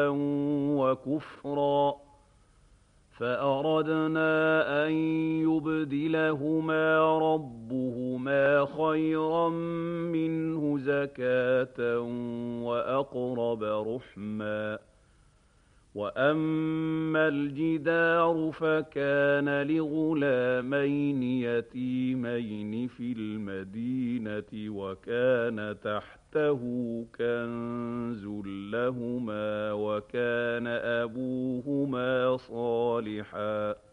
وكفرا فأردنا أن يبدلهما ربهما خيرا منه زكاة وأقرب رحما وأما الجدار فكان لغلامين يتيمين في المدينة وكان تحته كنز لهما وكان أبوهما صالحا